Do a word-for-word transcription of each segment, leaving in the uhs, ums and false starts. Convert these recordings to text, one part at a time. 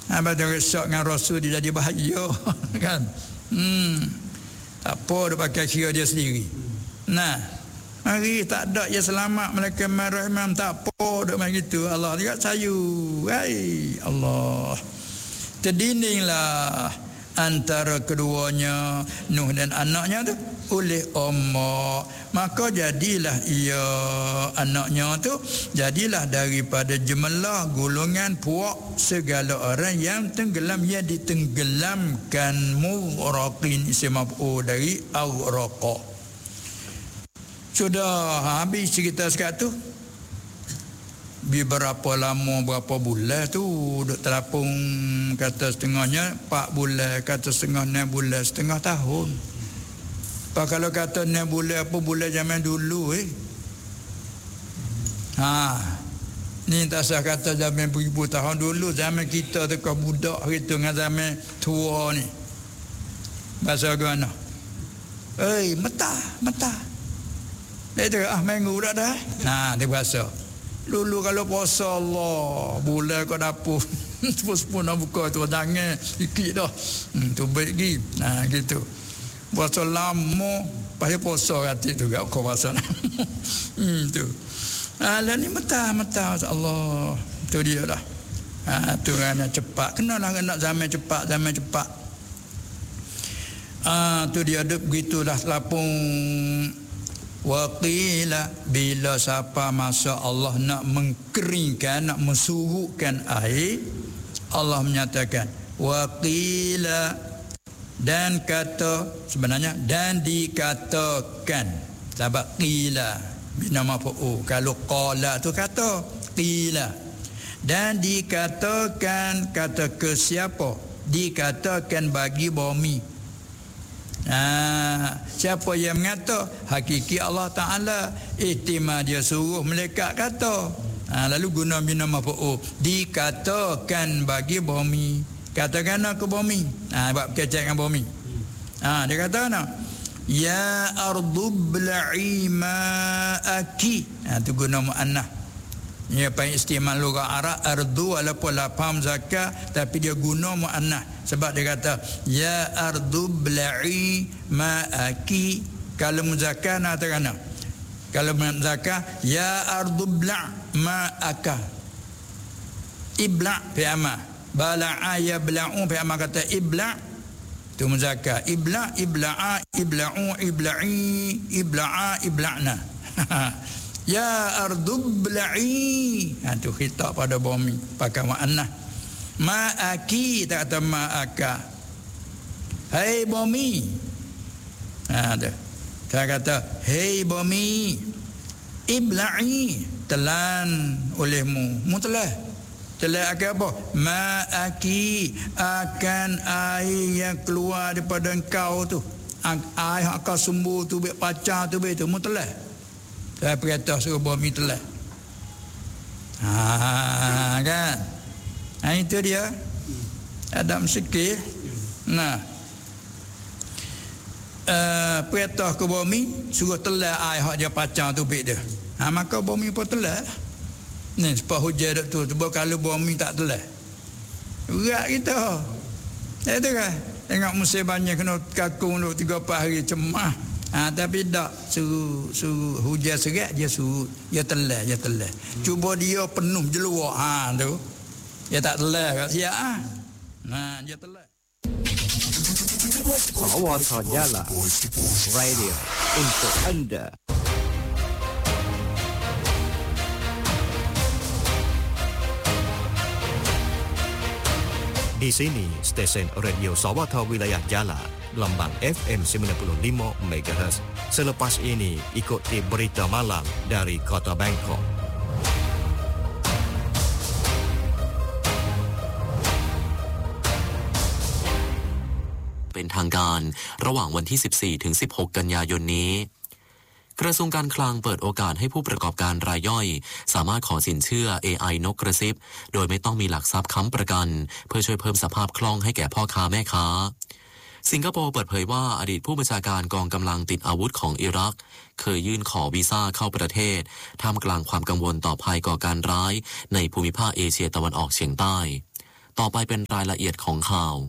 Abang tu resok dengan Rasul dia jadi bahagia kan. Hmm. Tak apa dia pakai kira dia sendiri. Nah, hari tak ada ya selamat mereka marah imam tak apa dia macam gitu. Allah dia sayu. Hai Allah. Terdindinglah antara keduanya Nuh dan anaknya tu oleh Allah. Maka jadilah ia anaknya tu jadilah daripada jumlah golongan puak segala orang yang tenggelam, yang ditenggelamkan, muraqin isim maf'ul dari aghraqa. Sudah habis cerita sekat tu. Berapa lama, berapa bulan tu duduk terapung, kata setengahnya empat bulan, kata setengah enam bulan, setengah tahun. Pak kalau kata enam bulan apa bulan zaman dulu eh. Ha. Ni tak sah kata zaman beribu tahun dulu, zaman kita tu kau budak gitu dengan zaman tua ni. Bahasa mana? Eh, metah, metah. Itu ah minggu dah dah. Nah, dia bahasa. Dulu kalau puasa Allah, bulan kau dapur. Sepuluh nak buka tu tangan sikit dah. Hmm, tu baik lagi. Nah, gitu. Puasa lama, pasal puasa hati tu gak kau puasa. Hmm, tu. Ah, lah ni metah-metah Allah. Tu dia lah. Ah, tu kan cepat. Kenalah nak zaman cepat, zaman cepat. Ah, tu dia ada begitulah lapung. Waqila bila siapa masa Allah nak mengkeringkan, nak mensurutkan air, Allah menyatakan waqila, dan kata sebenarnya dan dikatakan. Sebab qila bina maf'ul, kalau qala tu kata qila, dan dikatakan, kata ke siapa? Dikatakan bagi bumi. Ha, siapa yang mengata? Hakiki Allah Ta'ala. Ihtimal dia suruh malaikat kata. Ha, lalu guna bina maf'ul, dikatakan bagi bumi. Katakan ke bumi. Ha, buat kecek dengan bumi. Ha, dia kata nak, ya ardu bla'i ma'aki. Ha, tu guna mu'annah. Ia paling istimal lugah Arab, ardu walaupun lapam zakat, tapi dia guna mu'annah. Sebab dia kata ya ardu bla'i ma'aki. Kalau muzakkar nak kata, kalau muzakkar ya ardu bla' ma'aka. Ibla' fi amma bala'a ya bla'u fi amma, kata ibla' tu muzakkar. Ibla' ibla'a ibla'u ibla'i ibla'a ibla'na. Ya ardu bla'i. Ha, tu khitab pada bumi pakai mu'annah. Ma'aki, tak kata ma'aka. Hai bumi. Ha, tu. Saya kata hei bumi, ibla'i, telan olehmu. Mu telah. Telah akan apa? Ma'aki, akan air yang keluar daripada engkau tu. Air akan sumber tu, baik pacar tu, baik tu. Mu telah. Saya perintah suruh bumi telah. Ha, kan? Ha, itu dia. Adam sikit. Nah. Uh, perintah ke bumi suruh telah air hak dia pacar tu baik dia. Ha, maka bumi pun telah. Ni sebab hujan dak tu. Sebab kalau bumi tak telah. Berat kita. Ya tu kan? Tengok musim banyak kena kakung duk tiga empat hari cemah. Ha, tapi tak suruh, suruh hujan serat dia suruh dia telah, dia telah. Hmm. Cuba dia penuh jeluak, ha tu. Dia tak telah kat siap ah. Nah, dia telah. Sawata Jala Radio untuk anda. Di sini stesen radio Sawata Wilayah Jala, lambang F M sembilan puluh lima megahertz. Selepas ini ikuti berita malam dari Kota Bangkok. เป็นทางการระหว่างวันที่ สิบสี่ถึงสิบหก กันยายนนี้กระทรวงการคลังเปิดโอกาสให้ผู้ประกอบการรายย่อยสามารถขอสินเชื่อ เอ ไอ นกกระซิบโดยไม่ต้องมีหลักทรัพย์ค้ำประกันเพื่อช่วยเพิ่มสภาพคล่องให้แก่พ่อค้าแม่ค้าสิงคโปร์เปิดเผยว่าอดีตผู้บัญชาการกองกำลังติดอาวุธของอิรักเคยยื่นขอวีซ่าเข้าประเทศท่ามกลางความกังวลต่อภัยก่อการร้ายในภูมิภาคเอเชียตะวันออกเฉียงใต้ต่อไปเป็นรายละเอียดของข่าว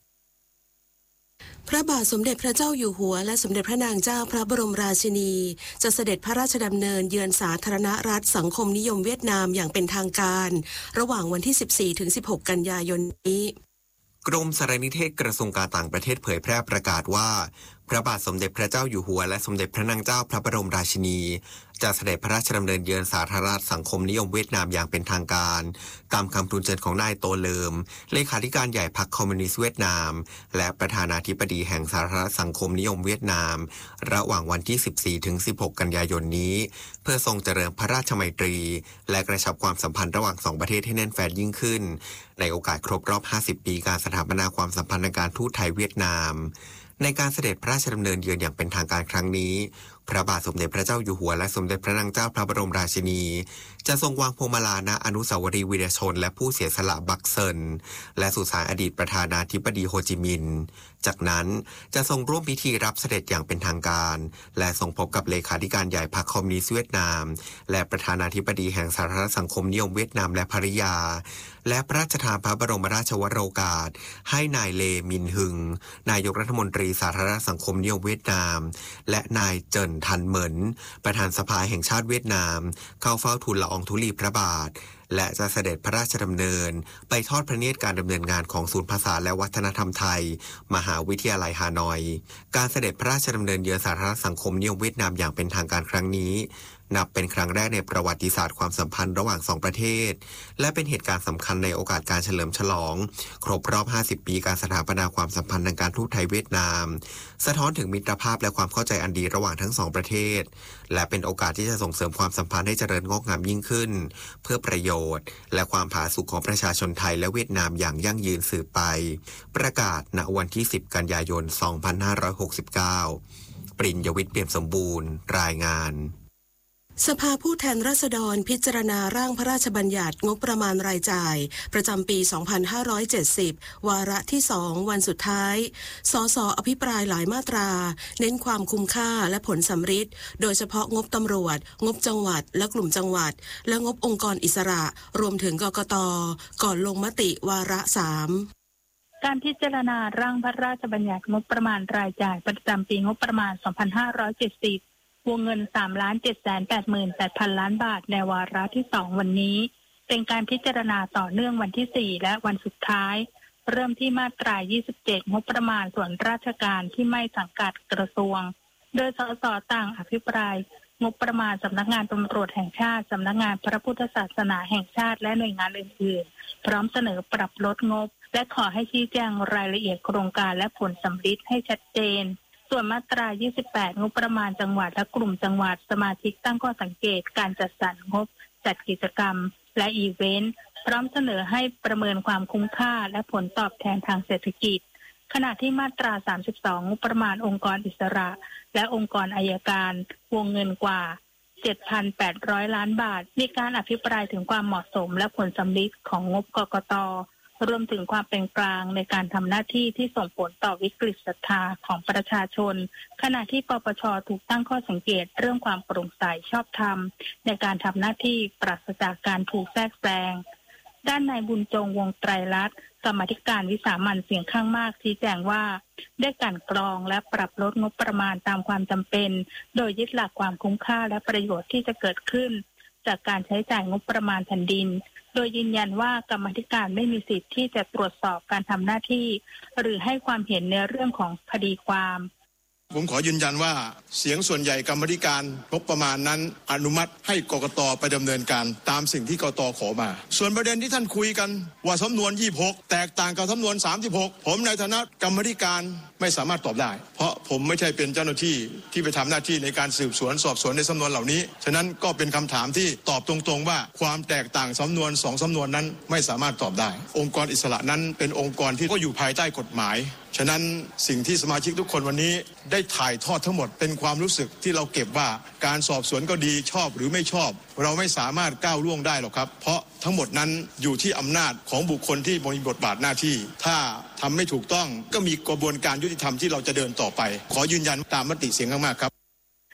พระบาทสมเด็จพระเจ้าอยู่หัวและสมเด็จพระนางเจ้าพระบรมราชินีจะเสด็จพระราชดำเนินเยือนสาธารณรัฐสังคมนิยมเวียดนามอย่างเป็นทางการระหว่างวันที่ สิบสี่ถึงสิบหก กันยายนนี้กรมสารนิเทศกระทรวงการต่างประเทศเผยแพร่ประกาศว่าพระบาทสมเด็จพระเจ้าอยู่หัวและสมเด็จพระนางเจ้าพระบรมราชินีจะเสด็จพระราชดำเนินเยือนสาธารณรัฐสังคมนิยมเวียดนามอย่างเป็นทางการตามคำทูลเชิญของนายโตเลิมเลขาธิการใหญ่พรรคคอมมิวนิสต์เวียดนามและประธานาธิบดีแห่งสาธารณรัฐสังคมนิยมเวียดนามระหว่างวันที่ สิบสี่ถึงสิบหก กันยายนนี้เพื่อทรงเจริญพระราชไมตรีและกระชับความสัมพันธ์ระหว่างสองประเทศให้แน่นแฟ้นยิ่งขึ้นในโอกาสครบรอบห้าสิบปีการสถาปนาความสัมพันธ์ทางการทูตไทยเวียดนามในการเสด็จพระราชดำเนินเยือนอย่างเป็นทางการครั้งนี้พระบาทสมเด็จพระเจ้าอยู่หัวและสมเด็จพระนางเจ้าพระบรมราชินีจะทรงวางพวงมาลาณอนุสาวรีย์วีรชนและผู้เสียสละบักเซินและสุสานอดีตประธานาธิบดีโฮจิมินห์จากนั้นจะทรงร่วมพิธีรับเสด็จอย่างเป็นทางการและทรงพบกับเลขาธิการใหญ่พรรคคอมมิวนิสต์เวียดนามและประธานาธิบดีแห่งสาธารณรัฐสังคมนิยมเวียดนามและภริยาและพระราชทานพระบรมราชวโรกาสให้นายเลมินฮึงนายกรัฐมนตรีสาธารณรัฐสังคมนิยมเวียดนามและนายเจินทันเหมินประธานสภาแห่งชาติเวียดนามเข้าเฝ้าทูลละอองธุลีพระบาทและจะเสด็จพระราชดำเนินไปทอดพระเนตรการดำเนินงานของศูนย์ภาษาและวัฒนธรรมไทยมหาวิทยาลัยฮานอยการเสด็จพระราชดำเนินเยือนสาธารณรัฐสังคมนิยมเวียดนามอย่างเป็นทางการครั้งนี้นับเป็นครั้งแรกในประวัติศาสตร์ความสัมพันธ์ระหว่างสองประเทศและเป็นเหตุการณ์สำคัญในโอกาสการเฉลิมฉลองครบรอบห้าสิบปีการสถาปนาความสัมพันธ์ทางการทูตไทยเวียดนามสะท้อนถึงมิตรภาพและความเข้าใจอันดีระหว่างทั้งสองประเทศและเป็นโอกาสที่จะส่งเสริมความสัมพันธ์ให้เจริญงอกงามยิ่งขึ้นเพื่อประโยชน์และความผาสุกของประชาชนไทยและเวียดนามอย่างยั่งยืนสืบไปประกาศณวันที่สิบกันยายนสองพันห้าร้อยหกสิบเก้าปริญญวิทย์เปี่ยมสมบูรณ์รายงานสภาผู้แทนราษฎรพิจารณาร่างพระราชบัญญัติงบประมาณรายจ่ายประจำปี สองพันห้าร้อยเจ็ดสิบ วาระที่ สอง วันสุดท้ายสสอภิปรายหลายมาตราเน้นความคุ้มค่าและผลสำฤทธิ์โดยเฉพาะงบตำรวจงบจังหวัดและกลุ่มจังหวัดและงบองค์กรอิสระรวมถึงกกต.ก่อนลงมติวาระ สามการพิจารณาร่างพระราชบัญญัติงบประมาณรายจ่ายประจำปีงบประมาณ สองพันห้าร้อยเจ็ดสิบวงเงิน สามล้านเจ็ดแสนแปดหมื่นแปดพัน ล้านบาทในวาระที่สองวันนี้เป็นการพิจารณาต่อเนื่องวันที่สี่และวันสุดท้ายเริ่มที่มาตรายี่สิบเจ็ดงบประมาณส่วนราชการที่ไม่สังกัดกระทรวงโดยสสต่างอภิปรายงบประมาณสำนักงานตำรวจแห่งชาติสำนักงานพระพุทธศาสนาแห่งชาติและหน่วยงานอื่นๆพร้อมเสนอปรับลดงบและขอให้ชี้แจงรายละเอียดโครงการและผลสำฤทธิ์ให้ชัดเจนส่วนมาตรายี่สิบแปดงบประมาณจังหวัดและกลุ่มจังหวัดสมาชิกตั้งข้อสังเกตการจัดสรรงบจัดกิจกรรมและอีเวนต์พร้อมเสนอให้ประเมินความคุ้มค่าและผลตอบแทนทางเศรษฐกิจขณะที่มาตราสามสิบสองงบประมาณองค์กรอิสระและองค์กรอัยการวงเงินกว่า เจ็ดพันแปดร้อย ล้านบาทมีการอภิปรายถึงความเหมาะสมและผลสำฤทธิ์ของงบกกต.รวมถึงความเป็นกลางในการทำหน้าที่ที่ส่งผลต่อวิกฤตศรัทธาของประชาชนขณะที่ปปช.ถูกตั้งข้อสังเกตเรื่องความโปร่งใสชอบธรรมในการทำหน้าที่ปราศจากการถูกแทรกแซงด้านนายบุญจงวงไตรรัตน์กรรมาธิการวิสามัญเสียงข้างมากชี้แจงว่าได้กลั่นกรองและปรับลดงบประมาณตามความจำเป็นโดยยึดหลักความคุ้มค่าและประโยชน์ที่จะเกิดขึ้นจากการใช้จ่ายงบประมาณแผ่นดินโดยยืนยันว่ากรรมาธิการไม่มีสิทธิ์ที่จะตรวจสอบการทำหน้าที่หรือให้ความเห็นในเรื่องของคดีความผมขอยืนยันว่าเสียงส่วนใหญ่กรรมาธิการงบประมาณนั้นอนุมัติให้กกต.ไปดำเนินการตามสิ่งที่กกต.ขอมาส่วนประเด็นที่ท่านคุยกันว่าสำนวนยี่สิบหกแตกต่างกับสำนวนสามสิบหกผมในฐานะกรรมาธิการไม่สามารถตอบได้เพราะผมไม่ใช่เป็นเจ้าหน้าที่ที่ไปทำหน้าที่ในการสืบสวนสอบสวนในสำนวนเหล่านี้ฉะนั้นก็เป็นคำถามที่ตอบตรงๆว่าความแตกต่างสำนวนสองสำนวนนั้นไม่สามารถตอบได้องค์กรอิสระนั้นเป็นองค์กรที่ก็อยู่ภายใต้กฎหมายฉะนั้นสิ่งที่สมาชิกทุกคนวันนี้ได้ถ่ายทอดทั้งหมดเป็นความรู้สึกที่เราเก็บว่าการสอบสวนก็ดีชอบหรือไม่ชอบเราไม่สามารถก้าวล่วงได้หรอกครับเพราะทั้งหมดนั้นอยู่ที่อำนาจของบุคคลที่มีบทบาทหน้าที่ถ้าทำไม่ถูกต้องก็มีกระบวนการยุติธรรมที่เราจะเดินต่อไปขอยืนยันตามมติเสียงข้างมากครับทั้งนี้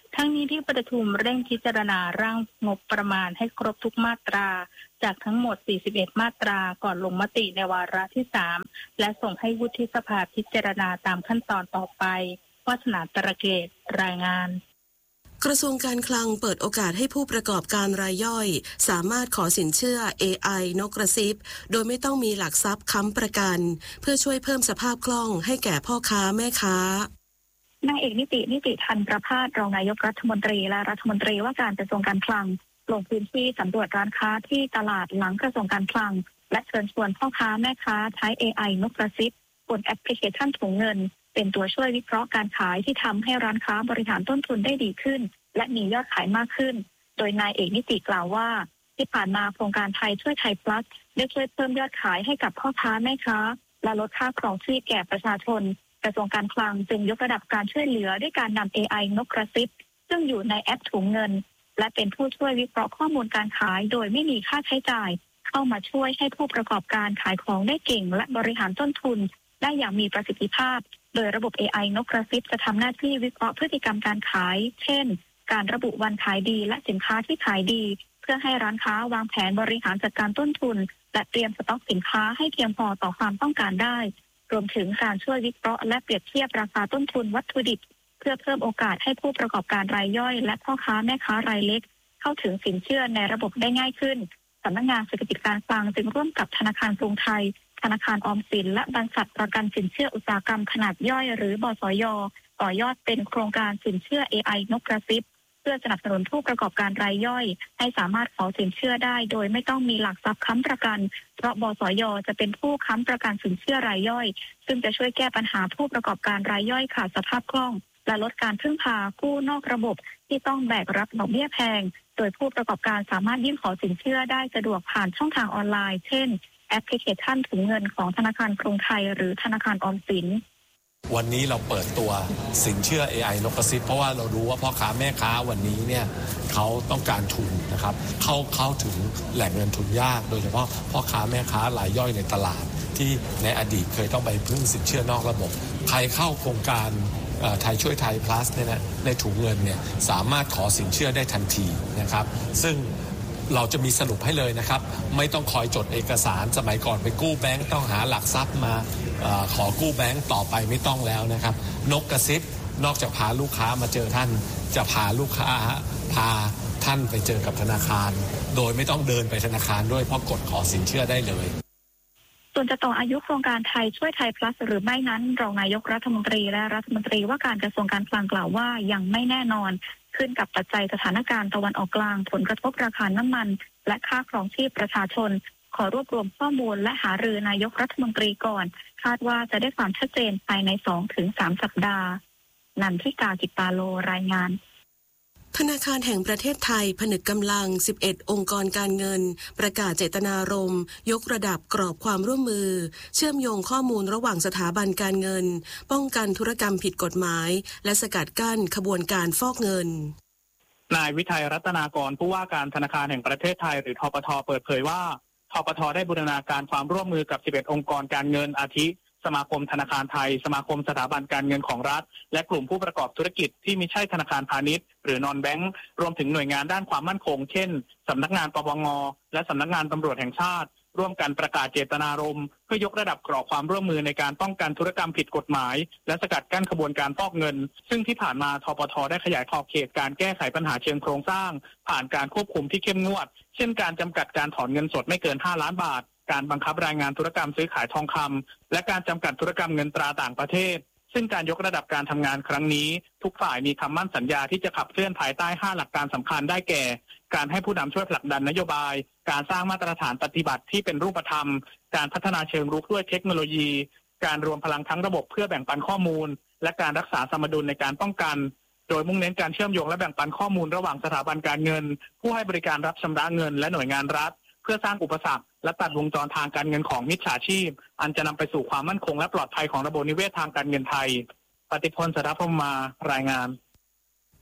นี้ที่ประชุมเร่งพิจารณาร่างงบประมาณให้ครบทุกมาตราจากทั้งหมดสี่สิบเอ็ดมาตราก่อนลงมติในวาระที่สามและส่งให้วุฒิสภาพิจารณาตามขั้นตอนต่อไปวาสนาตระเกตรายงานกระทรวงการคลังเปิดโอกาสให้ผู้ประกอบการรายย่อยสามารถขอสินเชื่อ เอ ไอ นกกระซิบโดยไม่ต้องมีหลักทรัพย์ค้ำประกันเพื่อช่วยเพิ่มสภาพคล่องให้แก่พ่อค้าแม่ค้านายเอกนิตินิติทันประภาสรองนายกรัฐมนตรีและรัฐมนตรีว่าการกระทรวงการคลังลงพื้นที่สำรวจร้านค้าที่ตลาดหลังกระทรวงการคลังและเชิญชวนพ่อค้าแม่ค้าใช้ เอ ไอ นกกระซิบบนแอปพลิเคชันถุงเงินเป็นตัวช่วยวิเคราะห์การขายที่ทำให้ร้านค้าบริหารต้นทุนได้ดีขึ้นและมียอดขายมากขึ้นโดยนายเอกนิติกล่าวว่าที่ผ่านมาโครงการไทยช่วยไทย plus ได้ช่วยเพิ่มยอดขายให้กับพ่อค้าแม่ค้าและลดค่าครองชีพแก่ประชาชนกระทรวงการคลังจึงยกระดับการช่วยเหลือด้วยการนำ เอ ไอ นกกระซิบซึ่งอยู่ในแอปถุงเงินและเป็นผู้ช่วยวิเคราะห์ข้อมูลการขายโดยไม่มีค่าใช้จ่ายเข้ามาช่วยให้ผู้ประกอบการขายของได้เก่งและบริหารต้นทุนได้อย่างมีประสิทธิภาพโดยระบบ เอ ไอ นกกระซิบจะทำหน้าที่วิเคราะห์พฤติกรรมการขายเช่นการระบุวันขายดีและสินค้าที่ขายดีเพื่อให้ร้านค้าวางแผนบริหารจัดการต้นทุนและเตรียมสต็อกสินค้าให้เพียงพอต่อความต้องการได้รวมถึงการช่วยวิเคราะห์และเปรียบเทียบราคาต้นทุนวัตถุดิบเพื่อเพิ่มโอกาสให้ผู้ประกอบการรายย่อยและพ่อค้าแม่ค้ารายเล็กเข้าถึงสินเชื่อในระบบได้ง่ายขึ้นสำนักงานเศรษฐกิจการคลังจึงร่วมกับธนาคารกรุงไทยธนาคารออมสินและบริษัทประกันสินเชื่ออุตสาหกรรมขนาดย่อยหรือบสย.ต่อยอดเป็นโครงการสินเชื่อ เอ ไอ นกกระซิบเพื่อสนับสนุนผู้ประกอบการรายย่อยให้สามารถขอสินเชื่อได้โดยไม่ต้องมีหลักทรัพย์ค้ำประกันเพราะบสย.จะเป็นผู้ค้ำประกันสินเชื่อรายย่อยซึ่งจะช่วยแก้ปัญหาผู้ประกอบการรายย่อยขาดสภาพคล่องและลดการพึ่งพากู้นอกระบบที่ต้องแบกรับดอกเบี้ยแพงโดยผู้ประกอบการสามารถยื่นขอสินเชื่อได้สะดวกผ่านช่องทางออนไลน์เช่นแอปพลิเคชันถุงเงินของธนาคารกรุงไทยหรือธนาคารออมสินวันนี้เราเปิดตัวสินเชื่อ เอ ไอ นกกระซิบเพราะว่าเรารู้ว่าพ่อค้าแม่ค้าวันนี้เนี่ยเขาต้องการทุนนะครับเข้าเข้าถึงแหล่งเงินทุนยากโดยเฉพาะพ่อค้าแม่ค้ารายย่อยในตลาดที่ในอดีตเคยต้องไปพึ่งสินเชื่อนอกระบบใครเข้าโครงการไทยช่วยไทย plus เนี่ยนะในถุงเงินเนี่ยสามารถขอสินเชื่อได้ทันทีนะครับซึ่งเราจะมีสรุปให้เลยนะครับไม่ต้องคอยจดเอกสารสมัยก่อนไปกู้แบงก์ต้องหาหลักทรัพย์มาเอ่อขอกู้แบงก์ต่อไปไม่ต้องแล้วนะครับนกกระซิบนอกจากพาลูกค้ามาเจอท่านจะพาลูกค้าพาท่านไปเจอกับธนาคารโดยไม่ต้องเดินไปธนาคารด้วยเพราะกดขอสินเชื่อได้เลยส่วนจะต่ออายุโครงการไทยช่วยไทย plus หรือไม่นั้นรองนายกรัฐมนตรีและรัฐมนตรีว่าการกระทรวงการคลังกล่าวว่ายังไม่แน่นอนขึ้นกับปัจจัยสถานการณ์ตะวันออกกลางผลกระทบราคาน้ำมันและค่าครองชีพประชาชนขอรวบรวมข้อมูลและหารือนายกรัฐมนตรีก่อนคาดว่าจะได้ความชัดเจนภายใน สองถึงสาม สัปดาห์นันทิกากิตาโลรายงานธนาคารแห่งประเทศไทยผนึกกำลังสิบเอ็ดองค์กรการเงินประกาศเจตนารมณ์ยกระดับกรอบความร่วมมือเชื่อมโยงข้อมูลระหว่างสถาบันการเงินป้องกันธุรกรรมผิดกฎหมายและสกัดกั้นขบวนการฟอกเงินนายวิทัยรัตนากรผู้ว่าการธนาคารแห่งประเทศไทยหรือธปท.เปิดเผยว่าธปท.ได้บูรณาการความร่วมมือกับสิบเอ็ดองค์กรการเงินอาทิสมาคมธนาคารไทยสมาคมสถาบันการเงินของรัฐและกลุ่มผู้ประกอบธุรกิจที่มิใช่ธนาคารพาณิชย์หรือนอนแบงก์รวมถึงหน่วยงานด้านความมั่นคงเช่นสำนักงานปปง.และสำนักงานตำรวจแห่งชาติร่วมกันประกาศเจตนารมณ์เพื่อยกระดับกรอบความร่วมมือในการป้องกันธุรกรรมผิดกฎหมายและสกัดกั้นขบวนการฟอกเงินซึ่งที่ผ่านมาธปท.ได้ขยายขอบเขตการแก้ไขปัญหาเชิงโครงสร้างผ่านการควบคุมที่เข้มงวดเช่นการจำกัดการถอนเงินสดไม่เกินห้าล้านบาทการบังคับรายงานธุรกรรมซื้อขายทองคำและการจำกัดธุรกรรมเงินตราต่างประเทศซึ่งการยกระดับการทำงานครั้งนี้ทุกฝ่ายมีคำมั่นสัญญาที่จะขับเคลื่อนภายใต้ห้าหลักการสำคัญได้แก่การให้ผู้นำช่วยผลักดันนโยบายการสร้างมาตรฐานปฏิบัติที่เป็นรูปธรรมการพัฒนาเชิงรุกด้วยเทคโนโลยีการรวมพลังทั้งระบบเพื่อแบ่งปันข้อมูลและการรักษาสมดุลในการป้องกันโดยมุ่งเน้นการเชื่อมโยงและแบ่งปันข้อมูลระหว่างสถาบันการเงินผู้ให้บริการรับชำระเงินและหน่วยงานรัฐเพื่อสร้างอุปสรรคและตัดวงจรทางการเงินของมิจฉาชีพอันจะนำไปสู่ความมั่นคงและปลอดภัยของระบบนิเวศทางการเงินไทยปฏิพล สรพมารายงาน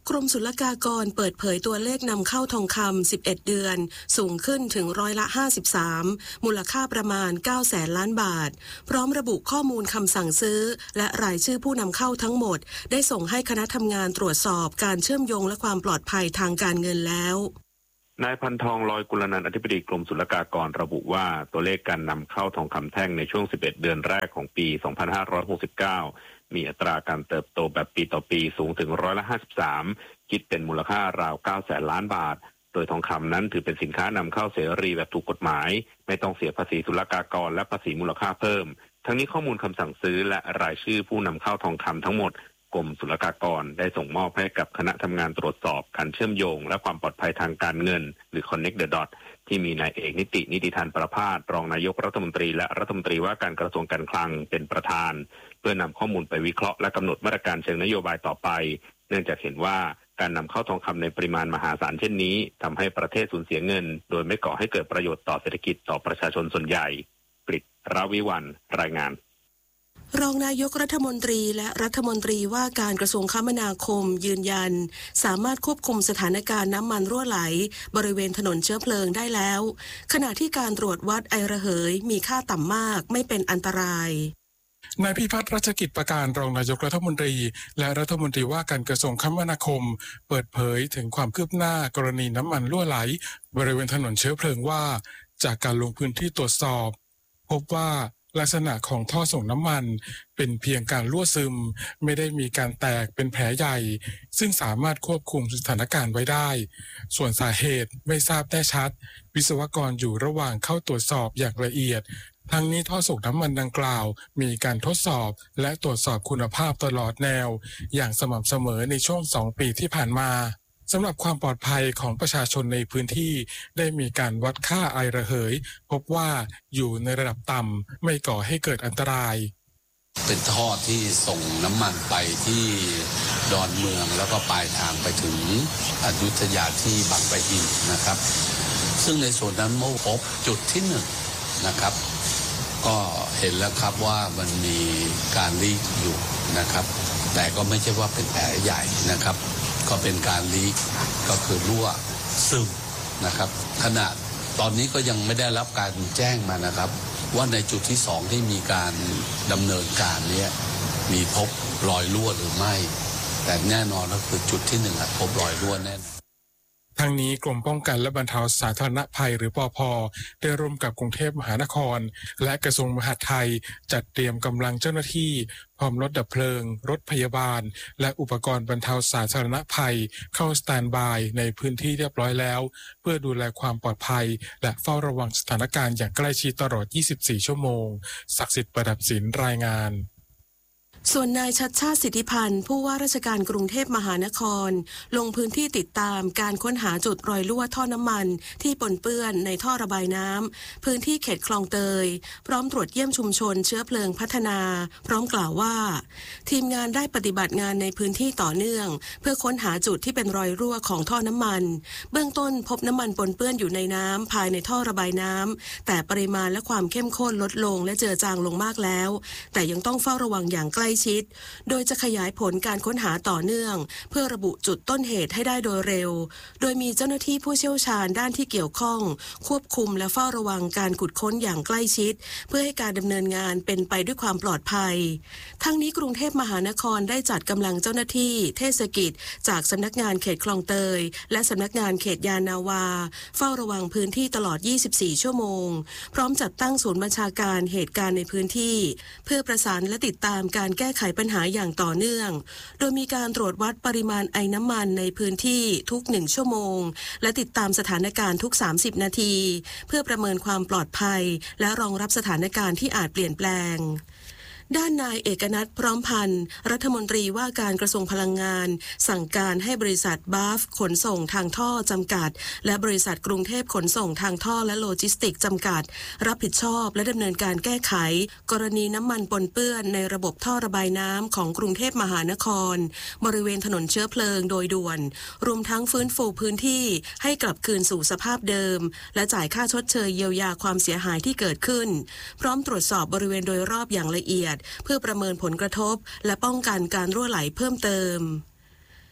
กรมศุลกากรเปิดเผยตัวเลขนำเข้าทองคำสิบเอ็ดเดือนสูงขึ้นถึงร้อยละห้าสิบสามมูลค่าประมาณเก้าแสนล้านบาทพร้อมระบุข้อมูลคำสั่งซื้อและรายชื่อผู้นำเข้าทั้งหมดได้ส่งให้คณะทำงานตรวจสอบการเชื่อมโยงและความปลอดภัยทางการเงินแล้วนายพันทองลอยกุลนันท์อธิบดีกรมศุลกากรระบุว่าตัวเลขการนำเข้าทองคำแท่งในช่วงสิบเอ็ดเดือนแรกของปีสองพันห้าร้อยหกสิบเก้ามีอัตราการเติบโตแบบปีต่อปีสูงถึงร้อยละห้าสิบสามคิดเป็นมูลค่าราวเก้าแสนล้านบาทโดยทองคำนั้นถือเป็นสินค้านำเข้าเสรีแบบถูกกฎหมายไม่ต้องเสียภาษีศุลกากรและภาษีมูลค่าเพิ่มทั้งนี้ข้อมูลคำสั่งซื้อและรายชื่อผู้นำเข้าทองคำทั้งหมดกรมศุลกากรได้ส่งมอบให้กับคณะทำงานตรวจสอบการเชื่อมโยงและความปลอดภัยทางการเงินหรือ Connect the Dot ที่มีนายเอกนิตินิติธานประภาสรองนายกรัฐมนตรีและรัฐมนตรีว่าการกระทรวงการคลังเป็นประธานเพื่อนำข้อมูลไปวิเคราะห์และกำหนดมาตรการเชิงนโยบายต่อไปเนื่องจากเห็นว่าการนำเข้าทองคำในปริมาณมหาศาลเช่นนี้ทำให้ประเทศสูญเสียเงินโดยไม่ก่อให้เกิดประโยชน์ต่อเศรษฐกิจต่อประชาชนส่วนใหญ่กฤษณ์ ราวิวรรณรายงานรองนายกรัฐมนตรีและรัฐมนตรีว่าการกระทรวงคมนาคมยืนยันสามารถควบคุมสถานการณ์น้ำมันรั่วไหลบริเวณถนนเชื้อเพลิงได้แล้วขณะที่การตรวจวัดไอระเหยมีค่าต่ำมากไม่เป็นอันตรายนายพิพัฒน์รัชกิจประการรองนายกรัฐมนตรีและรัฐมนตรีว่าการกระทรวงคมนาคมเปิดเผยถึงความคืบหน้ากรณีน้ำมันรั่วไหลบริเวณถนนเชื้อเพลิงว่าจากการลงพื้นที่ตรวจสอบพบว่าลักษณะของท่อส่งน้ำมันเป็นเพียงการรั่วซึมไม่ได้มีการแตกเป็นแผลใหญ่ซึ่งสามารถควบคุมสถานการณ์ไว้ได้ส่วนสาเหตุไม่ทราบแน่ชัดวิศวกรอยู่ระหว่างเข้าตรวจสอบอย่างละเอียดทั้งนี้ท่อส่งน้ำมันดังกล่าวมีการทดสอบและตรวจสอบคุณภาพตลอดแนวอย่างสม่ำเสมอในช่วงสองปีที่ผ่านมาสำหรับความปลอดภัยของประชาชนในพื้นที่ได้มีการวัดค่าไอระเหยพบว่าอยู่ในระดับต่ำไม่ก่อให้เกิดอันตรายเป็นท่อที่ส่งน้ำมันไปที่ดอนเมืองแล้วก็ปลายทางไปถึงอยุธยาที่บางปะอินนะครับซึ่งในส่วนนั้นเมื่อพบจุดที่หนึ่งนะครับก็เห็นแล้วครับว่ามันมีการลีกอยู่นะครับแต่ก็ไม่ใช่ว่าเป็นแผลใหญ่นะครับก็เป็นการลีกก็คือรั่วซึมนะครับขนาดตอนนี้ก็ยังไม่ได้รับการแจ้งมานะครับว่าในจุดที่สองที่มีการดำเนินการนี้มีพบรอยรั่วหรือไม่แต่แน่นอนก็คือจุดที่หนึ่งพบรอยรั่วแน่ทั้งนี้กรมป้องกันและบรรเทาสาธารณภัยหรือปภ.ได้ร่วมกับกรุงเทพมหานครและกระทรวงมหาดไทยจัดเตรียมกำลังเจ้าหน้าที่พร้อมรถดับเพลิงรถพยาบาลและอุปกรณ์บรรเทาสาธารณภัยเข้าสแตนด์บายในพื้นที่เรียบร้อยแล้วเพื่อดูแลความปลอดภัยและเฝ้าระวังสถานการณ์อย่างใกล้ชิดตลอดยี่สิบสี่ชั่วโมงศักดิ์สิทธิ์ประดับศิลป์รายงานส่วนนายชัชชาติสิทธิพันธ์ผู้ว่าราชการกรุงเทพมหานครลงพื้นที่ติดตามการค้นหาจุดรอยรั่วท่อน้ำมันที่ปนเปื้อนในท่อระบายน้ำพื้นที่เขตคลองเตยพร้อมตรวจเยี่ยมชุมชนเชื้อเพลิงพัฒนาพร้อมกล่าวว่าทีมงานได้ปฏิบัติงานในพื้นที่ต่อเนื่องเพื่อค้นหาจุดที่เป็นรอยรั่วของท่อน้ำมันเบื้องต้นพบน้ำมันปนเปื้อนอยู่ในน้ำภายในท่อระบายน้ำแต่ปริมาณและความเข้มข้นลดลงและเจือจางลงมากแล้วแต่ยังต้องเฝ้าระวังอย่างใกล้ชิดโดยจะขยายผลการค้นหาต่อเนื่องเพื่อระบุจุดต้นเหตุให้ได้โดยเร็วโดยมีเจ้าหน้าที่ผู้เชี่ยวชาญด้านที่เกี่ยวข้องควบคุมและเฝ้าระวังการขุดค้นอย่างใกล้ชิดเพื่อให้การดำเนินงานเป็นไปด้วยความปลอดภัยทั้งนี้กรุงเทพมหานครได้จัดกำลังเจ้าหน้าที่เทศกิจจากสำนักงานเขตคลองเตยและสำนักงานเขตยานาวาเฝ้าระวังพื้นที่ตลอดยี่สิบสี่ชั่วโมงพร้อมจัดตั้งศูนย์บัญชาการเหตุการณ์ในพื้นที่เพื่อประสานและติดตามการแก้ไขปัญหาอย่างต่อเนื่องโดยมีการตรวจวัดปริมาณไอน้ำมันในพื้นที่ทุกหนึ่งชั่วโมงและติดตามสถานการณ์ทุกสามสิบนาทีเพื่อประเมินความปลอดภัยและรองรับสถานการณ์ที่อาจเปลี่ยนแปลงด้านนายเอกนัทพร้อมพันธ์รัฐมนตรีว่าการกระทรวงพลังงานสั่งการให้บริษัทบาฟขนส่งทางท่อจำกัดและบริษัทกรุงเทพขนส่งทางท่อและโลจิสติกส์จำกัดรับผิดชอบและดำเนินการแก้ไขกรณีน้ำมันปนเปื้อนในระบบท่อระบายน้ำของกรุงเทพมหานครบริเวณถนนเชื้อเพลิงโดยด่วนรวมทั้งฟื้นฟูพื้นที่ให้กลับคืนสู่สภาพเดิมและจ่ายค่าชดเชยเยียวยาความเสียหายที่เกิดขึ้นพร้อมตรวจสอบบริเวณโดยรอบอย่างละเอียดเพื่อประเมินผลกระทบและป้องกันการรั่วไหลเพิ่มเติม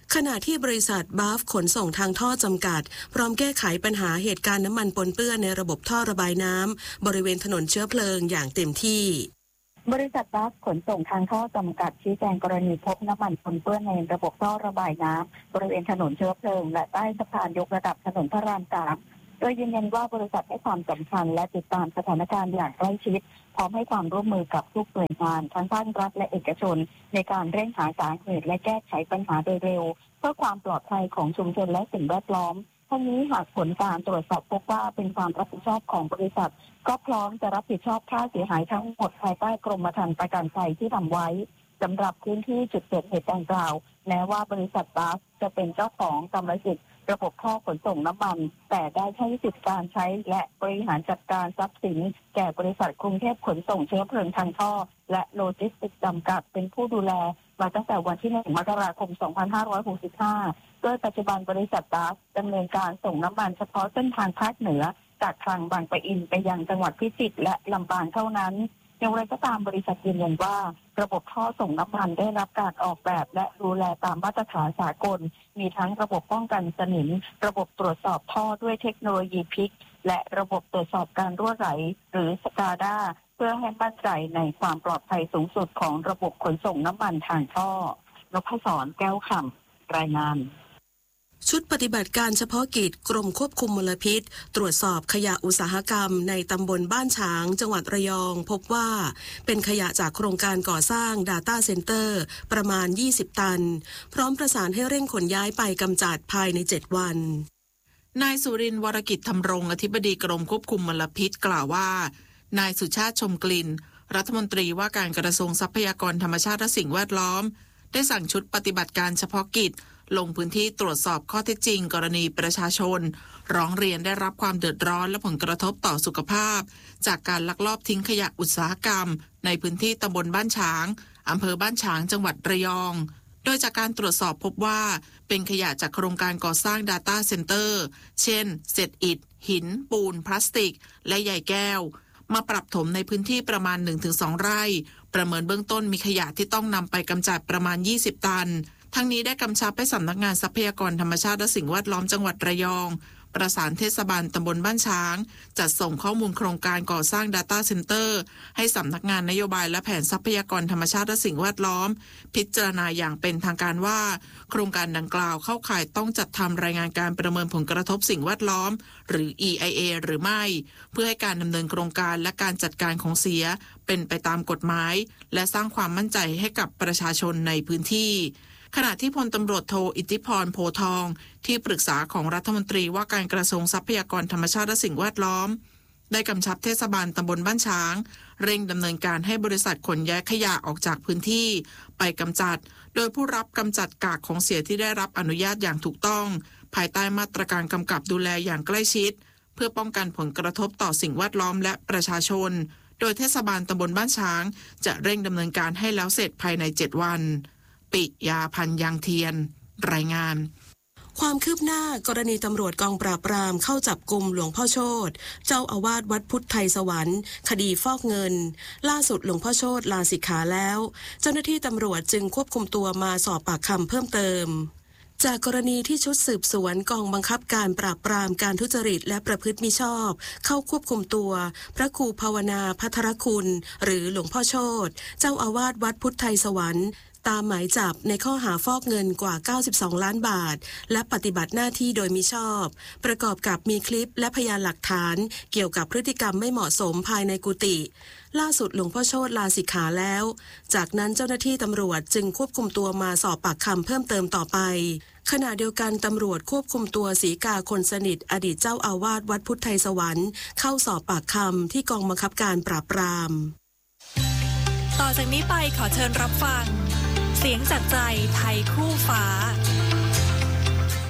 ขณะที่บริษัทบาฟขนส่งทางท่อจำกัดพร้อมแก้ไขปัญหาเหตุการณ์น้ำมันปนเปื้อนในระบบท่อระบายน้ำบริเวณถนนเชื้อเพลิงอย่างเต็มที่บริษัทบัสขนส่งทางท่อจำกัดชี้แจงกรณีพบน้ำมันปนเปื้อนในระบบท่อระบายน้ำบริเวณถนนเชื้อเพลิงและใต้สะพานยกระดับถนนพระรามสามโดยยืนยันว่าบริษัทให้ความสำคัญและติดตามสถานการณ์อย่างใกล้ชิดพร้อมให้ความร่วมมือกับทุกหน่วยงานทั้งภาครัฐและเอกชนในการเร่งหาสาเหตุและแก้ไขปัญหาโดยเร็วเพื่อความปลอดภัยของชุมชนและสิ่งแวดล้อมทั้งนี้หากผลการตรวจสอบพบว่าเป็นความรับผิดชอบของบริษัทก็พร้อมจะรับผิดชอบค่าเสียหายทั้งหมดภายใต้กรมธรรม์ประกันภัยที่ทำไว้สำหรับพื้นที่จุดเกิดเหตุดังกล่าวแม้ว่าบริษัทบัสจะเป็นเจ้าของกรรมสิทธิ์ระบบท่อขนส่งน้ำมันแต่ได้ให้สิทธิการใช้และบริหารจัดการทรัพย์สินแก่บริษัทกรุงเทพขนส่งเชื้อเพลิงทางท่อและโลจิสติกส์จำกัดเป็นผู้ดูแลมาตั้งแต่วันที่หนึ่งมกราคมสองพันห้าร้อยหกสิบห้าโดยปัจจุบันบริษัทบัสดำเนินการส่งน้ำมันเฉพาะเส้นทางภาคเหนือจากคลังบางปะอินไปยังจังหวัดพิจิตรและลำปางเท่านั้นอย่างไรก็ตามบริษัทยืนยันว่าระบบท่อส่งน้ำมันได้รับการออกแบบและดูแลตามมาตรฐานสากลมีทั้งระบบป้องกันสนิมระบบตรวจสอบท่อด้วยเทคโนโลยีพิกและระบบตรวจสอบการรั่วไหลหรือสกาดาเพื่อให้มั่นใจในความปลอดภัยสูงสุดของระบบขนส่งน้ำมันทางท่อนพศรแก้วคำรายงานชุดปฏิบัติการเฉพาะกิจกรมควบคุมมลพิษตรวจสอบขยะอุตสาหกรรมในตำบลบ้านฉางจังหวัดระยองพบว่าเป็นขยะจากโครงการก่อสร้าง Data Center ประมาณยี่สิบตันพร้อมประสานให้เร่งขนย้ายไปกำจัดภายในเจ็ดวันนายสุรินทร์วรกิจธรรมรงค์อธิบดีกรมควบคุมมลพิษกล่าวว่านายสุชาติชมกลิ่นรัฐมนตรีว่าการกระทรวงทรัพยากรธรรมชาติและสิ่งแวดล้อมได้สั่งชุดปฏิบัติการเฉพาะกิจลงพื้นที่ตรวจสอบข้อเท็จจริงกรณีประชาชนร้องเรียนได้รับความเดือดร้อนและผลกระทบต่อสุขภาพจากการลักลอบทิ้งขยะอุตสาหกรรมในพื้นที่ตำบลบ้านฉางอำเภอบ้านฉางจังหวัดระยองโดยจากการตรวจสอบพบว่าเป็นขยะจากโครงการก่อสร้าง Data Center เช่นเศษอิฐหินปูนพลาสติกและใยแก้วมาปรับถมในพื้นที่ประมาณ หนึ่งถึงสอง ไร่ประเมินเบื้องต้นมีขยะที่ต้องนำไปกำจัดประมาณยี่สิบตันทั้งนี้ได้กำชับให้สำนักงานทรัพยากรธรรมชาติและสิ่งแวดล้อมจังหวัดระยองประสานเทศบาลตำบลบ้านช้างจัดส่งข้อมูลโครงการก่อสร้าง Data Center ให้สำนักงานนโยบายและแผนทรัพยากรธรรมชาติและสิ่งแวดล้อมพิจารณาอย่างเป็นทางการว่าโครงการดังกล่าวเข้าข่ายต้องจัดทำรายงานการประเมินผลกระทบสิ่งแวดล้อมหรือ อี ไอ เอ หรือไม่เพื่อให้การดำเนินโครงการและการจัดการของเสียเป็นไปตามกฎหมายและสร้างความมั่นใจให้กับประชาชนในพื้นที่ขณะที่พลตำรวจโทอิทธิพรโพทองที่ปรึกษาของรัฐมนตรีว่าการกระทรวงทรัพยากรธรรมชาติและสิ่งแวดล้อมได้กำชับเทศบาลตำบลบ้านช้างเร่งดำเนินการให้บริษัทขนย้ายขยะออกจากพื้นที่ไปกำจัดโดยผู้รับกำจัดกากของเสียที่ได้รับอนุญาตอย่างถูกต้องภายใต้มาตรการกำกับดูแลอย่างใกล้ชิดเพื่อป้องกันผลกระทบต่อสิ่งแวดล้อมและประชาชนโดยเทศบาลตำบลบ้านช้างจะเร่งดำเนินการให้แล้วเสร็จภายในเจ็ดวันปิยาพันธ์ยางเทียนรายงานความคืบหน้ากรณีตำรวจกองปราบปรามเข้าจับกุมหลวงพ่อโชติเจ้าอาวาสวัดพุทธไทยสวรรค์คดีฟอกเงินล่าสุดหลวงพ่อโชติลาสิกขาแล้วเจ้าหน้าที่ตำรวจจึงควบคุมตัวมาสอบปากคำเพิ่มเติมจากกรณีที่ชุดสืบสวนกองบังคับการปราบปรามการทุจริตและประพฤติมิชอบเข้าควบคุมตัวพระครูภาวนาภัทรคุณหรือหลวงพ่อโชติเจ้าอาวาสวัดพุทธไทยสวรรค์ตามหมายจับในข้อหาฟอกเงินกว่าเก้าสิบสองล้านบาทและปฏิบัติหน้าที่โดยมิชอบประกอบกับมีคลิปและพยานหลักฐานเกี่ยวกับพฤติกรรมไม่เหมาะสมภายในกุฏิล่าสุดหลวงพ่อโชติลาสิกขาแล้วจากนั้นเจ้าหน้าที่ตำรวจจึงควบคุมตัวมาสอบปากคำเพิ่มเติมต่อไปขณะเดียวกันตำรวจควบคุมตัวศรีกาคนสนิทอดีตเจ้าอาวาสวัดพุทธไทยสวรรค์เข้าสอบปากคำที่กองบังคับการปราบปรามต่อจากนี้ไปขอเชิญรับฟังเสียงจากใจไทยคู่ฟ้า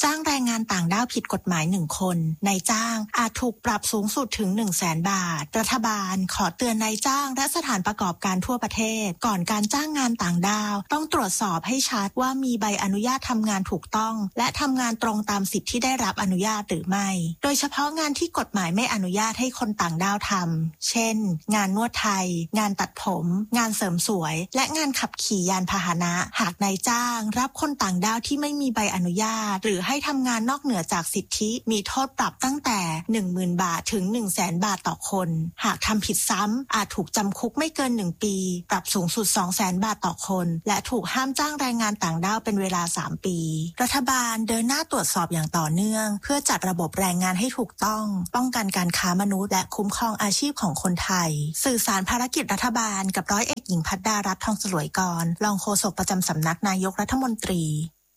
จ้างแรงงานต่างด้าวผิดกฎหมายหนึ่งคนนายจ้างอาจถูกปรับสูงสุดถึง หนึ่งแสน บาทรัฐบาลขอเตือนนายจ้างและสถานประกอบการทั่วประเทศก่อนการจ้างงานต่างด้าวต้องตรวจสอบให้ชัดว่ามีใบอนุญาตทำงานถูกต้องและทำงานตรงตามสิทธิที่ได้รับอนุญาตหรือไม่โดยเฉพาะงานที่กฎหมายไม่อนุญาตให้คนต่างด้าวทำเช่นงานนวดไทยงานตัดผมงานเสริมสวยและงานขับขี่ยานพาหนะหากนายจ้างรับคนต่างด้าวที่ไม่มีใบอนุญาตหรือให้ทำงานนอกเหนือจากสิทธิมีโทษปรับตั้งแต่ หนึ่งหมื่น บาทถึง หนึ่งแสน บาทต่อคนหากทำผิดซ้ำอาจถูกจำคุกไม่เกินหนึ่งปีปรับสูงสุด สองแสน บาทต่อคนและถูกห้ามจ้างแรงงานต่างด้าวเป็นเวลาสามปีรัฐบาลเดินหน้าตรวจสอบอย่างต่อเนื่องเพื่อจัดระบบแรงงานให้ถูกต้องป้องกันการค้ามนุษย์และคุ้มครองอาชีพของคนไทยสื่อสารภารกิจรัฐบาลกับร้อยเอกหญิงภัทรดารัตน์ทองสลวยกรรองโฆษกประจำสำนักนายกรัฐมนตรี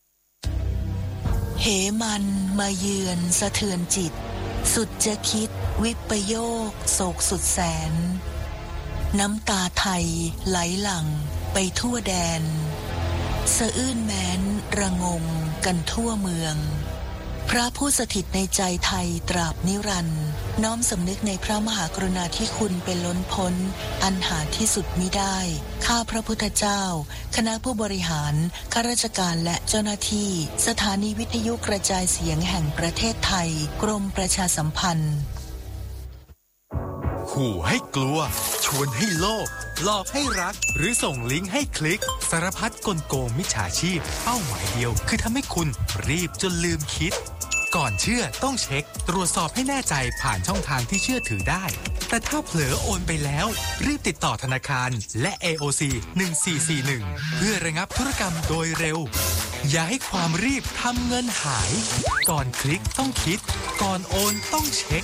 เหมันมาเยือนสะเทือนจิตสุดจะคิดวิปโยคโศกสุดแสนน้ำตาไทยไหลหลั่งไปทั่วแดนสะอื้นแม้นระงมกันทั่วเมืองพระผู้สถิตในใจไทยตราบนิรันดร์น้อมสำนึกในพระมหากรุณาธิคุณเป็นล้นพ้นอันหาที่สุดมิได้ข้าพระพุทธเจ้าคณะผู้บริหารข้าราชการและเจ้าหน้าที่สถานีวิทยุกระจายเสียงแห่งประเทศไทยกรมประชาสัมพันธ์ขู่ให้กลัวชวนให้โลภหลอกให้รักหรือส่งลิงก์ให้คลิกสารพัดกลโกงมิจฉาชีพเป้าหมายเดียวคือทำให้คุณรีบจนลืมคิดก่อนเชื่อต้องเช็คตรวจสอบให้แน่ใจผ่านช่องทางที่เชื่อถือได้แต่ถ้าเผลอโอนไปแล้วรีบติดต่อธนาคารและ เอ โอ ซี หนึ่งสี่สี่หนึ่งเพื่อระงับธุรกรรมโดยเร็วอย่าให้ความรีบทำเงินหายก่อนคลิกต้องคิดก่อนโอนต้องเช็ค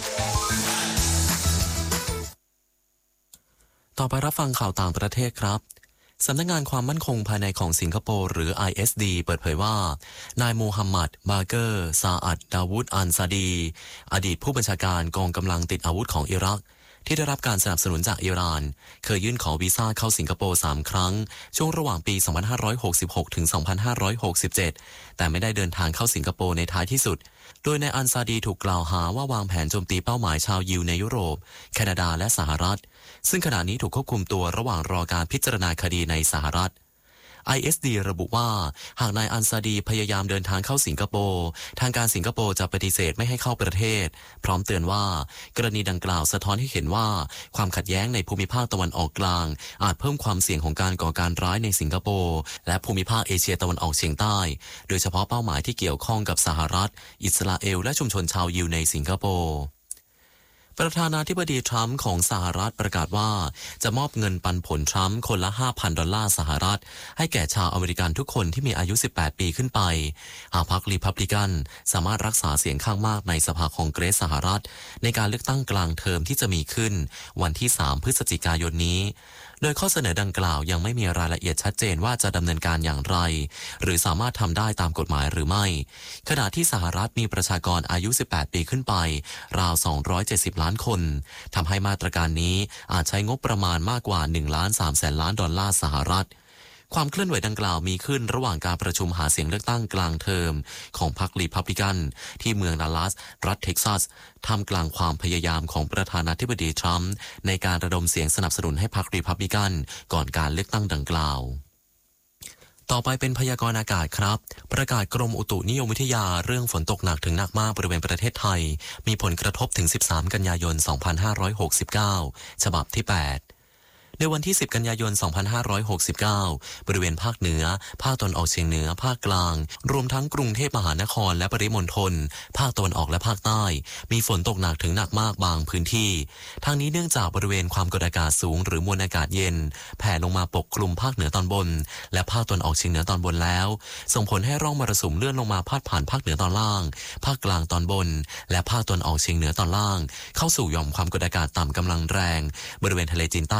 ต่อไปรับฟังข่าวต่างประเทศครับสำนักงานความมั่นคงภายในของสิงคโปร์หรือ ไอ เอส ดี เปิดเผยว่านายโมฮัมหมัด บาเกอร์ ซาอัด ดาวูด อันซาดีอดีตผู้บัญชาการกองกำลังติดอาวุธของอิรักที่ได้รับการสนับสนุนจากอิหร่านเคยยื่นขอวีซ่าเข้าสิงคโปร์สามครั้งช่วงระหว่างปี สองพันห้าร้อยหกสิบหก ถึง สองพันห้าร้อยหกสิบเจ็ด แต่ไม่ได้เดินทางเข้าสิงคโปร์ในท้ายที่สุดโดยนายอันซาดีถูกกล่าวหาว่าวางแผนโจมตีเป้าหมายชาวยิวในยุโรปแคนาดาและสหรัฐซึ่งขณะนี้ถูกควบคุมตัวระหว่างรอการพิจารณาคดีในสหรัฐ ไอ เอส ดี ระบุว่าหากนายอันซาดีพยายามเดินทางเข้าสิงคโปร์ทางการสิงคโปร์จะปฏิเสธไม่ให้เข้าประเทศพร้อมเตือนว่ากรณีดังกล่าวสะท้อนให้เห็นว่าความขัดแย้งในภูมิภาคตะวันออกกลางอาจเพิ่มความเสี่ยงของการก่อการร้ายในสิงคโปร์และภูมิภาคเอเชียตะวันออกเฉียงใต้โดยเฉพาะเป้าหมายที่เกี่ยวข้องกับสหรัฐอิสราเอลและชุมชนชาวยิวในสิงคโปร์ประธานาธิบดีทรัมป์ของสหรัฐประกาศว่าจะมอบเงินปันผลทรัมป์คนละ ห้าพัน ดอลลาร์สหรัฐให้แก่ชาวอเมริกันทุกคนที่มีอายุ สิบแปด ปีขึ้นไปหากพรรครีพับลิกันสามารถรักษาเสียงข้างมากในสภาคองเกรสสหรัฐในการเลือกตั้งกลางเทอมที่จะมีขึ้นวันที่ สาม พฤศจิกายนนี้โดยข้อเสนอดังกล่าวยังไม่มีรายละเอียดชัดเจนว่าจะดำเนินการอย่างไรหรือสามารถทำได้ตามกฎหมายหรือไม่ขณะที่สหรัฐมีประชากรอายุ สิบแปด ปีขึ้นไปราว สองร้อยเจ็ดสิบ ล้านคนทำให้มาตรการนี้อาจใช้งบประมาณมากกว่า หนึ่งล้านสามแสน ล้านดอลลาร์สหรัฐความเคลื่อนไหวดังกล่าวมีขึ้นระหว่างการประชุมหาเสียงเลือกตั้งกลางเทอมของพรรครีพับลิกันที่เมืองดัลลัสรัฐเท็กซัสท่ามกลางความพยายามของประธานาธิบดีทรัมป์ในการระดมเสียงสนับสนุนให้พรรครีพับลิกันก่อนการเลือกตั้งดังกล่าวต่อไปเป็นพยากรณ์อากาศครับประกาศกรมอุตุนิยมวิทยาเรื่องฝนตกหนักถึงหนักมากบริเวณประเทศไทยมีผลกระทบถึงสิบสามกันยายนสองพันห้าร้อยหกสิบเก้าฉบับที่แปดในวันที่สิบกันยายนสองพันห้าร้อยหกสิบเก้าบริเวณภาคเหนือภาคตะวันออกเฉียงเหนือภาคกลางรวมทั้งกรุงเทพมหานครและปริมณฑลภาคตะวันออกและภาคใต้มีฝนตกหนักถึงหนักมากบางพื้นที่ทางนี้เนื่องจากบริเวณความกดอากาศสูงหรือมวลอากาศเย็นแผ่ลงมาปกคลุมภาคเหนือตอนบนและภาคตะวันออกเฉียงเหนือตอนบนแล้วส่งผลให้ร่องมรสุมเลื่อนลงมาพาดผ่านภาคเหนือตอนล่างภาคกลางตอนบนและภาคตะวันออกเฉียงเหนือตอนล่างเข้าสู่หย่อมความกดอากาศต่ำกำลังแรงบริเวณทะเลจีนใต้ตอนกล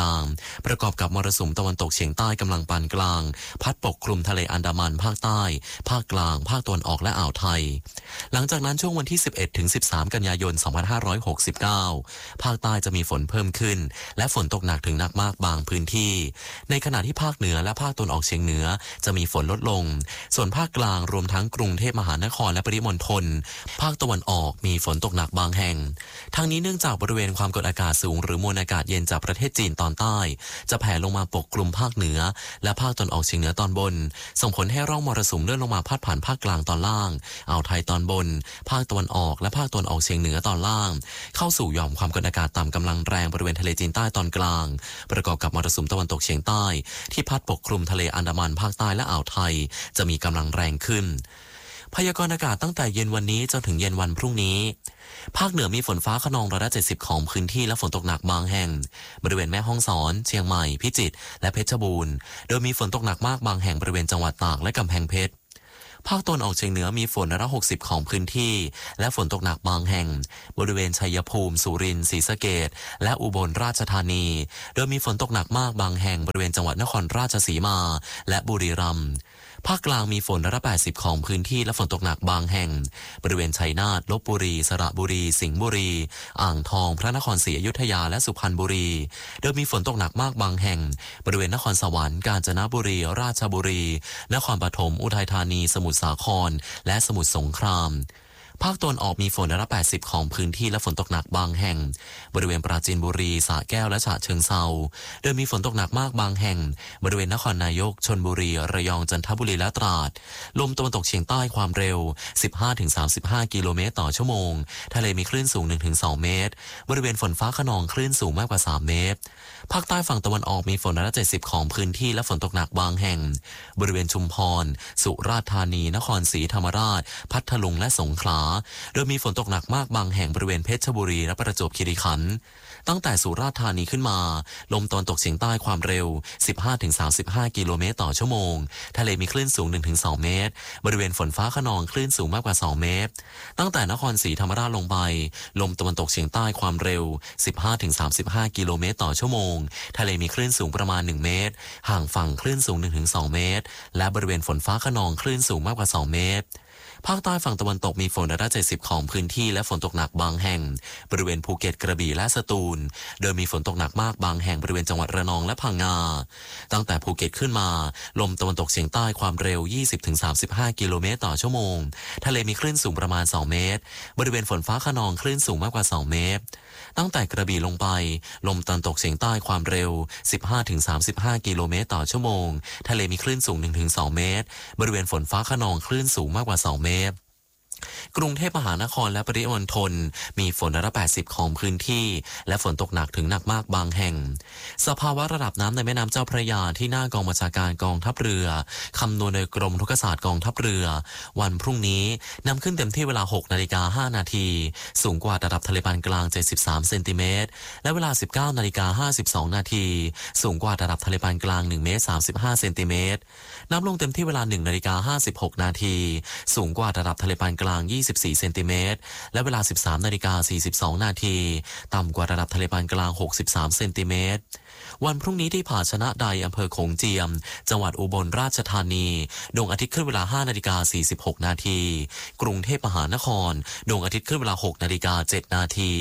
างประกอบกับมรสุมตะวันตกเฉียงใต้กำลังปานกลางพัดปกคลุมทะเลอันดามันภาคใต้ภาคกลางภาคตะวันออกและอ่าวไทยหลังจากนั้นช่วงวันที่สิบเอ็ดถึงสิบสามกันยายนสองพันห้าร้อยหกสิบเก้าภาคใต้จะมีฝนเพิ่มขึ้นและฝนตกหนักถึงหนักมากบางพื้นที่ในขณะที่ภาคเหนือและภาคตะวันออกเฉียงเหนือจะมีฝนลดลงส่วนภาคกลางรวมทั้งกรุงเทพมหานครและปริมณฑลภาคตะวันออกมีฝนตกหนักบางแห่งทั้งนี้เนื่องจากบริเวณความกดอากาศสูงหรือมวลอากาศเย็นจากประเทศจีนตอนใต้จะแผ่ลงมาปกคลุมภาคเหนือและภาคตะวันออกเฉียงเหนือตอนบนส่งผลให้ร่องมรสุมเลื่อนลงมาพาดผ่านภาคกลางตอนล่างอ่าวไทยตอนบนภาคตะวันออกและภาคตะวันออกเฉียงเหนือตอนล่างเข้าสู่หย่อมความกดอากาศต่ำกำลังแรงบริเวณทะเลจีนใต้ตอนกลางประกอบกับมรสุมตะวันตกเฉียงใต้ที่พัดปกคลุมทะเลอันดามันภาคใต้และอ่าวไทยจะมีกำลังแรงขึ้นพยากรณ์อากาศตั้งแต่เย็นวันนี้จนถึงเย็นวันพรุ่งนี้ภาคเหนือมีฝนฟ้าคะนองร้อยละเจ็ดสิบของพื้นที่และฝนตกหนักบางแห่งบริเวณแม่ฮ่องสอนเชียงใหม่พิจิตรและเพชรบูรณ์โดยมีฝนตกหนักมากบางแห่งบริเวณจังหวัดตากและกำแพงเพชรภาคตะวันออกเฉียงเหนือมีฝนร้อยละหกสิบของพื้นที่และฝนตกหนักบางแห่งบริเวณชัยภูมิสุรินทร์ศรีสะเกษและอุบลราชธานีโดยมีฝนตกหนักมากบางแห่งบริเวณจังหวัดนครราชสีมาและบุรีรัมย์ภาคกลางมีฝนร้อยละแปดสิบของพื้นที่และฝนตกหนักบางแห่งบริเวณชัยนาทลพบุรีสระบุรีสิงห์บุรีอ่างทองพระนครศรีอยุธยาและสุพรรณบุรีโดยมีฝนตกหนักมากบางแห่งบริเวณนครสวรรค์กาญจนบุรีราชบุรีนครปฐมอุทัยธานีสมุทรสาครและสมุทรสงครามภาคตะวันออกมีฝนร้อยละแปดสิบของพื้นที่และฝนตกหนักบางแห่งบริเวณปราจีนบุรีสระแก้วและฉะเชิงเทราโดยมีฝนตกหนักมากบางแห่งบริเวณนครนายกชลบุรีระยองจันทบุรีและตราดลมตะวันตกเฉียงใต้ความเร็ว สิบห้าถึงสามสิบห้า กิโลเมตรต่อชั่วโมงทะเลมีคลื่นสูง หนึ่งถึงสอง เมตรบริเวณฝนฟ้าคะนองคลื่นสูงมากกว่าสามเมตรภาคใต้ฝั่งตะวันออกมีฝนร้อยละเจ็ดสิบของพื้นที่และฝนตกหนักบางแห่งบริเวณชุมพรสุราษฎร์ธานีนครศรีธรรมราชพัทลุงและสงขลาโดยมีฝนตกหนักมากบางแห่งบริเวณเพชรบุรีและประจวบคีรีขันธ์ตั้งแต่สุราษฎร์ธานีขึ้นมาลมตะวันตกเฉียงใต้ความเร็ว สิบห้าถึงสามสิบห้า กิโลเมตรต่อชั่วโมงทะเลมีคลื่นสูง หนึ่งถึงสอง เมตรบริเวณฝนฟ้าคะนองคลื่นสูงมากกว่าสองเมตรตั้งแต่นครศรีธรรมราชลงไปลมตะวันตกเฉียงใต้ความเร็ว สิบห้าถึงสามสิบห้า กิโลเมตรต่อชั่วโมงทะเลมีคลื่นสูงประมาณหนึ่งเมตรห่างฝั่งคลื่นสูง หนึ่งถึงสอง เมตรและบริเวณฝนฟ้าคะนองคลื่นสูงมากกว่าสองเมตรภาคใต้ฝั่งตะวันตกมีฝนร้อยละเจ็ดสิบของพื้นที่และฝนตกหนักบางแห่งบริเวณภูเก็ตกระบี่และสตูลโดยมีฝนตกหนักมากบางแห่งบริเวณจังหวัดระนองและพังงาตั้งแต่ภูเก็ตขึ้นมาลมตะวันตกเฉียงใต้ความเร็ว ยี่สิบถึงสามสิบห้า กิโลเมตรต่อชั่วโมงทะเลมีคลื่นสูงประมาณสองเมตรบริเวณฝนฟ้าคะนองคลื่นสูงมากกว่าสองเมตรตั้งแต่กระบี่ลงไปลมตะวันตกเฉียงใต้ความเร็ว สิบห้าถึงสามสิบห้า กิโลเมตรต่อชั่วโมงทะเลมีคลื่นสูง หนึ่งถึงสอง เมตรบริเวณฝนฟ้าคะนองคลื่นสูงมากกว่าสองเมตรกรุงเทพมหานครและปริมณฑลมีฝนร้อยละแปดสิบของพื้นที่และฝนตกหนักถึงหนักมากบางแห่งสภาวะระดับน้ำในแม่น้ำเจ้าพระยาที่หน้ากองบัญชาการกองทัพเรือคำนวณโดยกรมทุกศาสตร์กองทัพเรือวันพรุ่งนี้นำขึ้นเต็มที่เวลา หกนาฬิกาห้านาทีสูงกว่าระดับทะเลปานกลางเจ็ดสิบสามเซนติเมตรและเวลา สิบเก้านาฬิกาห้าสิบสองนาทีสูงกว่าระดับทะเลปานกลางหนึ่งเมตรสามสิบห้าเซนติเมตรน้ำลงเต็มที่เวลา หนึ่งนาฬิกาห้าสิบหกนาทีสูงกว่าระดับทะเลปานกลางยี่สิบสี่เซนติเมตรและเวลา สิบสามนาฬิกาสี่สิบสองนาทีต่ำกว่าระดับทะเลปานกลางหกสิบสามเซนติเมตรวันพรุ่งนี้ที่ผาชนะใดอำเภอโขงเจียมจังหวัดอุบลราชธานีดวงอาทิตย์ขึ้นเวลา ห้านาฬิกาสี่สิบหกนาทีกรุงเทพมหานครดวงอาทิตย์ขึ้นเวลา หกนาฬิกาเจ็ดนาที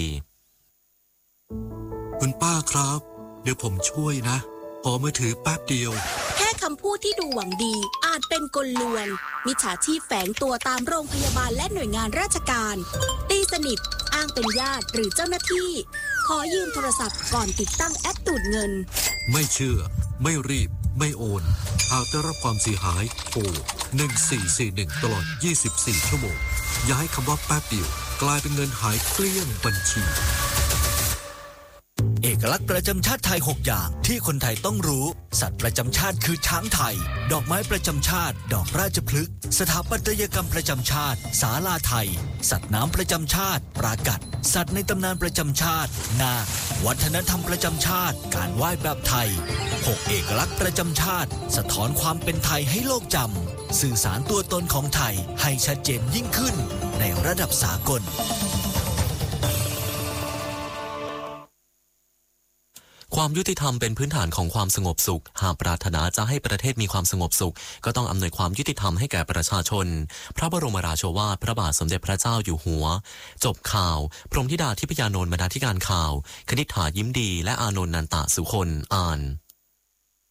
คุณป้าครับเดี๋ยวผมช่วยนะขอมือถือแป๊บเดียวแค่คำพูดที่ดูหวังดีอาจเป็นกลลวงมิจฉาชีพแฝงตัวตามโรงพยาบาลและหน่วยงานราชการตีสนิทอ้างเป็นญาติหรือเจ้าหน้าที่ขอยืมโทรศัพท์ก่อนติดตั้งแอปดูดเงินไม่เชื่อไม่รีบไม่โอนหากได้รับความเสียหายโทรหนึ่งสี่สี่หนึ่งตลอดยี่สิบสี่ชั่วโมงอย่าให้คำว่าแป๊บเดียวกลายเป็นเงินหายเกลี้ยงบัญชีเอกลักษณ์ประจำชาติไทยหกอย่างที่คนไทยต้องรู้สัตว์ประจำชาติคือช้างไทยดอกไม้ประจำชาติดอกราชพฤกษ์สถาปัตยกรรมประจำชาติศาลาไทยสัตว์น้ำประจำชาติปรากัดสัตว์ในตำนานประจำชาตินาควัฒนธรรมประจำชาติการไหว้แบบไทยหกเอกลักษณ์ประจำชาติสะท้อนความเป็นไทยให้โลกจำสื่อสารตัวตนของไทยให้ชัดเจนยิ่งขึ้นในระดับสากลควความยุติธรรมเป็นพื้นฐานของความสงบสุขหากปรารถนาจะให้ประเทศมีความสงบสุขก็ต้องอำนวยความยุติธรรมให้แก่ประชาชนพระบรมราโชวาทพระบาทสมเด็จพระเจ้าอยู่หัวจบข่าวพรหมธิดาทิพยานนท์บรรณาธิการข่าวคณิษฐายิ้มดีและอานนท์นันตะสุคนอ่าน